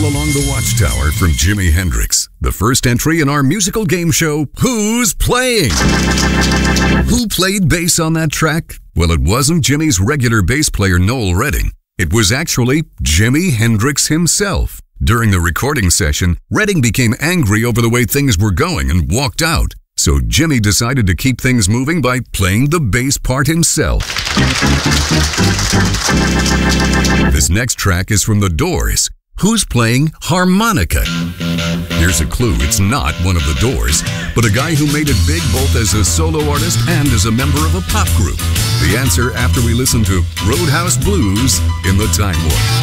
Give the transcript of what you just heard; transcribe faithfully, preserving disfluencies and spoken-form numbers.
Along the Watchtower from Jimi Hendrix. The first entry in our musical game show, Who's Playing? Who played bass on that track? Well, it wasn't Jimi's regular bass player, Noel Redding. It was actually Jimi Hendrix himself. During the recording session, Redding became angry over the way things were going and walked out. So Jimi decided to keep things moving by playing the bass part himself. This next track is from The Doors. Who's playing harmonica? Here's a clue, it's not one of The Doors, but a guy who made it big both as a solo artist and as a member of a pop group. The answer after we listen to Roadhouse Blues in the Time Warp.